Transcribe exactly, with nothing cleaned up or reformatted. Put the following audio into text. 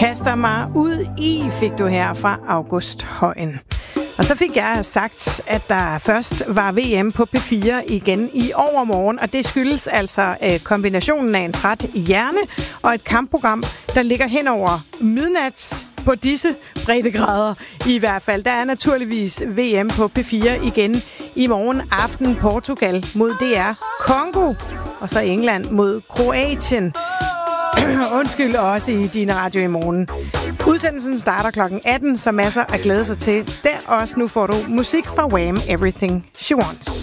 Kaster mig ud i, fik du her fra August Højen. Og så fik jeg sagt, at der først var V M på P fire igen i overmorgen, og det skyldes altså øh, kombinationen af en træt hjerne og et kampprogram, der ligger hen over midnat på disse breddegrader i hvert fald. Der er naturligvis V M på P fire igen i morgen aften. Portugal mod D R Congo, og så England mod Kroatien. Undskyld, også i din radio i morgen. Udsendelsen starter klokken atten, så masser at glæde sig til. Der også nu får du musik fra Wham! Everything She Wants.